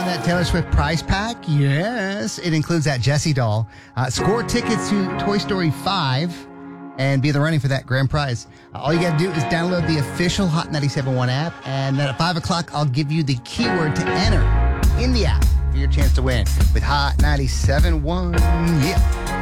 that Taylor Swift prize pack? Yes. It includes that Jessie doll. Score tickets to Toy Story 5 and be in the running for that grand prize. All you got to do is download the official Hot 97.1 app. And then at 5 o'clock, I'll give you the keyword to enter in the app for your chance to win with Hot 97.1. Yeah.